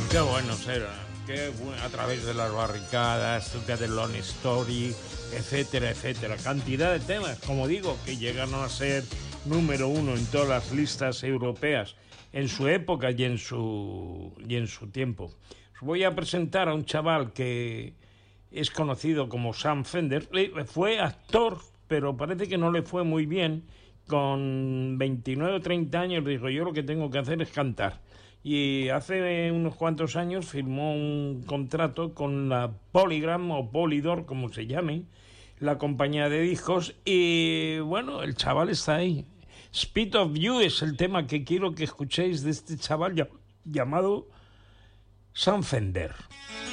Qué bueno será, a través de las barricadas, de Lone Story, etcétera, etcétera. Cantidad de temas, como digo, que llegan a ser número uno en todas las listas europeas en su época y en su tiempo. Os voy a presentar a un chaval que es conocido como Sam Fender. Fue actor, pero parece que no le fue muy bien. Con 29 o 30 años dijo, yo lo que tengo que hacer es cantar. Y hace unos cuantos años firmó un contrato con la Polygram o Polydor, como se llame, la compañía de discos, y bueno, el chaval está ahí. Speed of You es el tema que quiero que escuchéis de este chaval llamado Sam Fender.